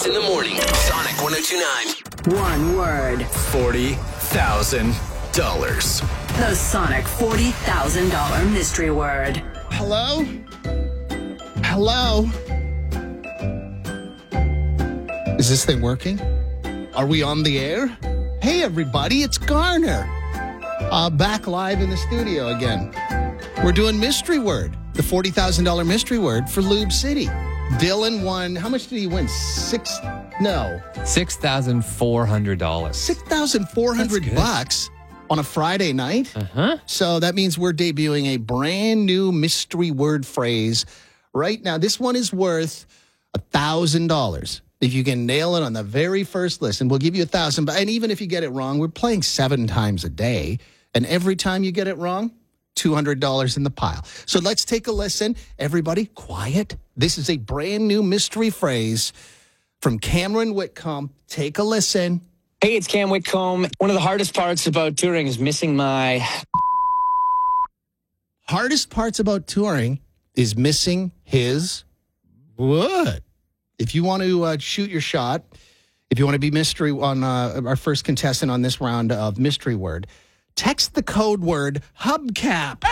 Mars in the morning. Sonic 102.9. One word. $40,000. The Sonic $40,000 mystery word. Hello? Hello? Is this thing working? Are we on the air? Hey, everybody, it's Garner. Back live in the studio again. We're doing mystery word, the $40,000 mystery word for Lube City. Dylan won, how much did he win? $6,400. $6,400 on a Friday night. So that means we're debuting a brand new mystery word phrase right now. This one is worth $1,000. If you can nail it on the very first listen, we'll give you $1,000. And even if you get it wrong, we're playing 7 times a day. And every time you get it wrong, $200 in the pile. So let's take a listen. Everybody, quiet. This is a brand new mystery phrase from Cameron Whitcomb. Take a listen. Hey, it's Cam Whitcomb. One of the hardest parts about touring is missing my... Hardest parts about touring is missing his what? If you want to shoot your shot, if you want to be mystery on our first contestant on this round of mystery word, text the code word hubcap.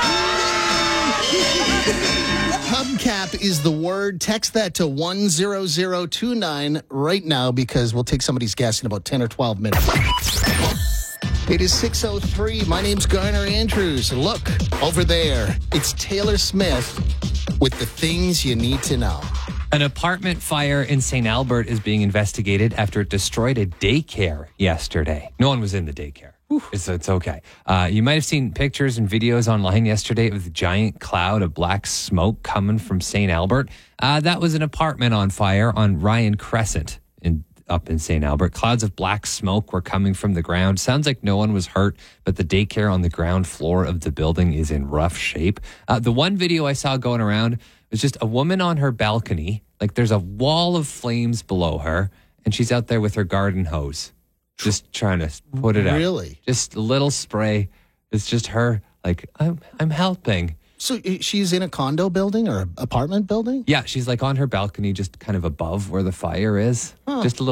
Hubcap is the word. Text that to 10029 right now because we'll take somebody's guess in about 10 or 12 minutes. It is 6:03. My name's Garner Andrews. Look, over there, it's Taylor Smith with the things you need to know. An apartment fire in St. Albert is being investigated after it destroyed a daycare yesterday. No one was in the daycare. It's okay. You might have seen pictures and videos online yesterday of the giant cloud of black smoke coming from St. Albert. That was an apartment on fire on Ryan Crescent up in St. Albert. Clouds of black smoke were coming from the ground. Sounds like no one was hurt, but the daycare on the ground floor of the building is in rough shape. The one video I saw going around was just a woman on her balcony. Like there's a wall of flames below her, and she's out there with her garden hose, just trying to put it out. Really? Just a little spray. It's just her, like, I'm helping. So she's in a condo building or an apartment building? Yeah, she's like on her balcony, just kind of above where the fire is. Just a little